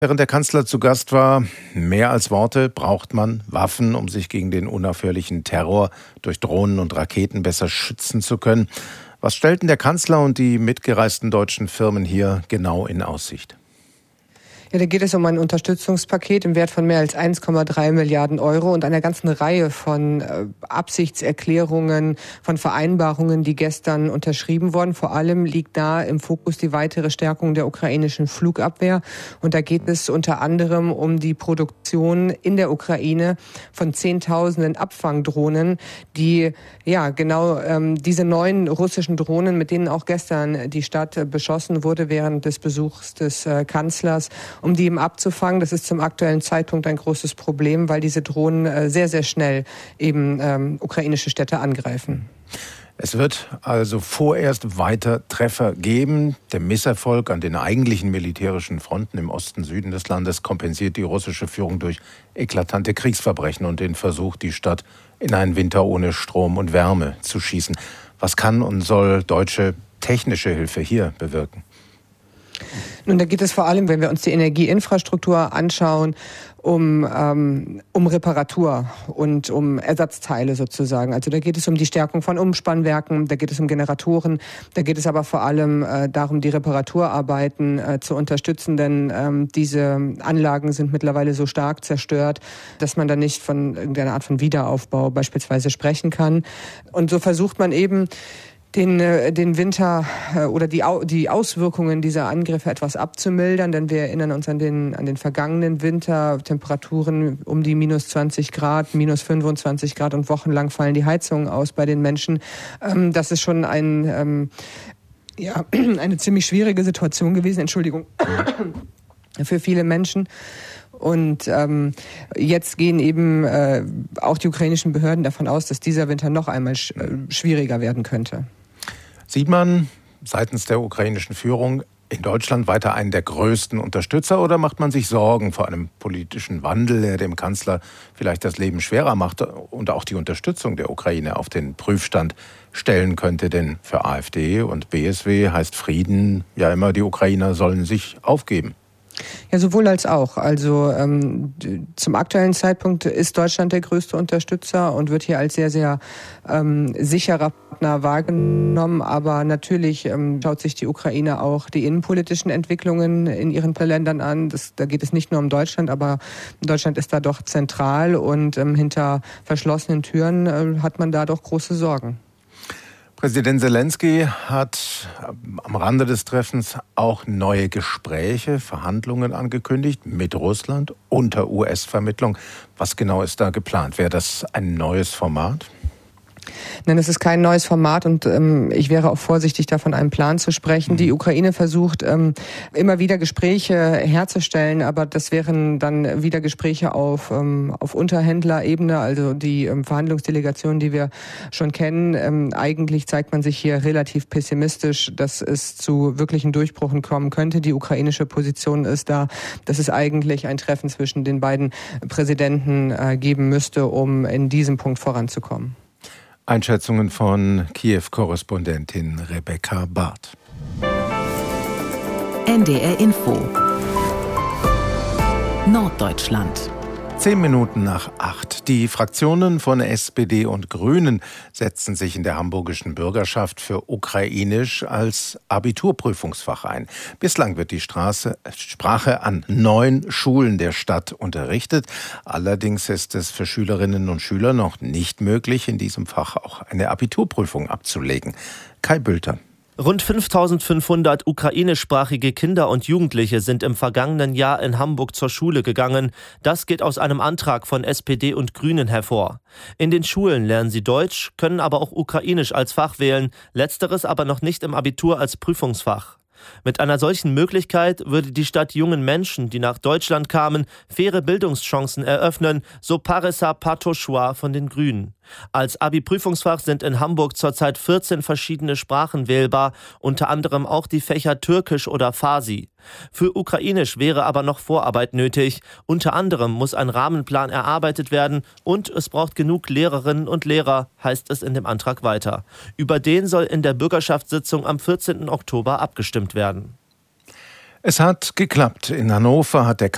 Während der Kanzler zu Gast war, mehr als Worte braucht man Waffen, um sich gegen den unaufhörlichen Terror durch Drohnen und Raketen besser schützen zu können. Was stellten der Kanzler und die mitgereisten deutschen Firmen hier genau in Aussicht? Ja, da geht es um ein Unterstützungspaket im Wert von mehr als 1,3 Milliarden Euro und einer ganzen Reihe von Absichtserklärungen, von Vereinbarungen, die gestern unterschrieben wurden. Vor allem liegt da im Fokus die weitere Stärkung der ukrainischen Flugabwehr. Und da geht es unter anderem um die Produktion in der Ukraine von Zehntausenden Abfangdrohnen, die diese neuen russischen Drohnen, mit denen auch gestern die Stadt beschossen wurde während des Besuchs des Kanzlers, um die eben abzufangen. Das ist zum aktuellen Zeitpunkt ein großes Problem, weil diese Drohnen sehr, sehr schnell eben ukrainische Städte angreifen. Es wird also vorerst weiter Treffer geben. Der Misserfolg an den eigentlichen militärischen Fronten im Osten, Süden des Landes kompensiert die russische Führung durch eklatante Kriegsverbrechen und den Versuch, die Stadt in einen Winter ohne Strom und Wärme zu schießen. Was kann und soll deutsche technische Hilfe hier bewirken? Nun, da geht es vor allem, wenn wir uns die Energieinfrastruktur anschauen, um Reparatur und um Ersatzteile sozusagen. Also da geht es um die Stärkung von Umspannwerken, da geht es um Generatoren, da geht es aber vor allem darum, die Reparaturarbeiten zu unterstützen, denn diese Anlagen sind mittlerweile so stark zerstört, dass man da nicht von irgendeiner Art von Wiederaufbau beispielsweise sprechen kann. Und so versucht man eben, den Winter oder die Auswirkungen dieser Angriffe etwas abzumildern, denn wir erinnern uns an den vergangenen Winter, Temperaturen um die minus 20 Grad, minus 25 Grad und wochenlang fallen die Heizungen aus bei den Menschen. Das ist schon eine ziemlich schwierige Situation gewesen, Entschuldigung, für viele Menschen. Und jetzt gehen eben auch die ukrainischen Behörden davon aus, dass dieser Winter noch einmal schwieriger werden könnte. Sieht man seitens der ukrainischen Führung in Deutschland weiter einen der größten Unterstützer oder macht man sich Sorgen vor einem politischen Wandel, der dem Kanzler vielleicht das Leben schwerer macht und auch die Unterstützung der Ukraine auf den Prüfstand stellen könnte? Denn für AfD und BSW heißt Frieden ja immer, die Ukrainer sollen sich aufgeben. Ja, sowohl als auch. Also zum aktuellen Zeitpunkt ist Deutschland der größte Unterstützer und wird hier als sehr, sehr sicherer Partner wahrgenommen. Aber natürlich schaut sich die Ukraine auch die innenpolitischen Entwicklungen in ihren Ländern an. Da geht es nicht nur um Deutschland, aber Deutschland ist da doch zentral und hinter verschlossenen Türen hat man da doch große Sorgen. Präsident Selenskyj hat am Rande des Treffens auch neue Gespräche, Verhandlungen angekündigt mit Russland unter US-Vermittlung. Was genau ist da geplant? Wäre das ein neues Format? Nein, es ist kein neues Format und ich wäre auch vorsichtig, da von einem Plan zu sprechen. Die Ukraine versucht immer wieder Gespräche herzustellen, aber das wären dann wieder Gespräche auf Unterhändlerebene, also die Verhandlungsdelegation, die wir schon kennen. Eigentlich zeigt man sich hier relativ pessimistisch, dass es zu wirklichen Durchbrüchen kommen könnte. Die ukrainische Position ist da, dass es eigentlich ein Treffen zwischen den beiden Präsidenten geben müsste, um in diesem Punkt voranzukommen. Einschätzungen von Kiew-Korrespondentin Rebecca Barth. NDR Info Norddeutschland. 10 Minuten nach 8. Die Fraktionen von SPD und Grünen setzen sich in der hamburgischen Bürgerschaft für Ukrainisch als Abiturprüfungsfach ein. Bislang wird die Sprache an 9 Schulen der Stadt unterrichtet. Allerdings ist es für Schülerinnen und Schüler noch nicht möglich, in diesem Fach auch eine Abiturprüfung abzulegen. Kai Bülter. Rund 5.500 ukrainischsprachige Kinder und Jugendliche sind im vergangenen Jahr in Hamburg zur Schule gegangen. Das geht aus einem Antrag von SPD und Grünen hervor. In den Schulen lernen sie Deutsch, können aber auch Ukrainisch als Fach wählen, letzteres aber noch nicht im Abitur als Prüfungsfach. Mit einer solchen Möglichkeit würde die Stadt jungen Menschen, die nach Deutschland kamen, faire Bildungschancen eröffnen, so Parisa Patochua von den Grünen. Als Abi-Prüfungsfach sind in Hamburg zurzeit 14 verschiedene Sprachen wählbar, unter anderem auch die Fächer Türkisch oder Farsi. Für Ukrainisch wäre aber noch Vorarbeit nötig. Unter anderem muss ein Rahmenplan erarbeitet werden und es braucht genug Lehrerinnen und Lehrer, heißt es in dem Antrag weiter. Über den soll in der Bürgerschaftssitzung am 14. Oktober abgestimmt werden. Es hat geklappt. In Hannover hat der